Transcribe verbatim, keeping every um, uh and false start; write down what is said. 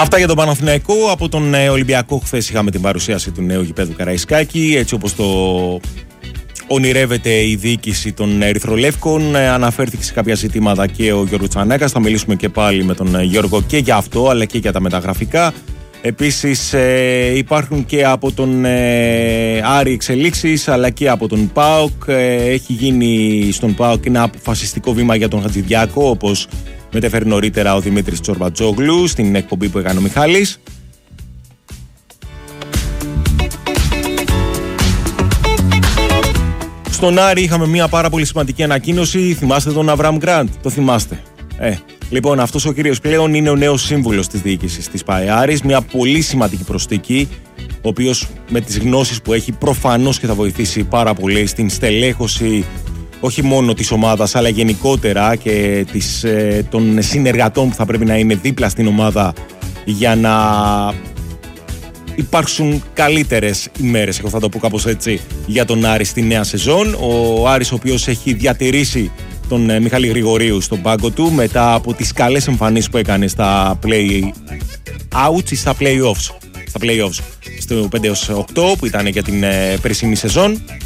Αυτά για τον Παναθηναϊκό. Από τον ε, Ολυμπιακό, χθες είχαμε την παρουσίαση του νέου γηπέδου Καραϊσκάκη, έτσι όπως το ονειρεύεται η διοίκηση των Ερυθρολεύκων. Ε, αναφέρθηκε σε κάποια ζητήματα και ο Γιώργος Τσανάκας. Θα μιλήσουμε και πάλι με τον ε, Γιώργο και για αυτό, αλλά και για τα μεταγραφικά. Επίσης ε, υπάρχουν και από τον ε, Άρη εξελίξεις, αλλά και από τον ΠΑΟΚ. Ε, έχει γίνει στον ΠΑΟΚ ένα αποφασιστικό βήμα για τον Χατζηδιάκο, όπως μετέφερε νωρίτερα ο Δημήτρης Τσορμπατζόγλου στην εκπομπή που έκανε ο Μιχάλης. Στον Άρη είχαμε μια πάρα πολύ σημαντική ανακοίνωση. Θυμάστε τον Αβραάμ Γκραντ? Το θυμάστε? Ε, λοιπόν, αυτός ο κύριος πλέον είναι ο νέος σύμβουλος της διοίκησης της ΠΑΕ Άρης. Μια πολύ σημαντική προσθήκη, ο οποίος με τις γνώσεις που έχει προφανώς και θα βοηθήσει πάρα πολύ στην στελέχωση όχι μόνο της ομάδας, αλλά γενικότερα και της, ε, των συνεργατών που θα πρέπει να είναι δίπλα στην ομάδα για να υπάρξουν καλύτερες ημέρες, εγώ θα το πω κάπως έτσι, για τον Άρη στη νέα σεζόν. Ο Άρης, ο οποίος έχει διατηρήσει τον ε, Μιχάλη Γρηγορίου στον πάγκο του μετά από τις καλές εμφανίσεις που έκανε στα play-outs ή στα play-offs, στα play-offs στο πέντε έως οκτώ που ήταν για την ε, περσινή σεζόν.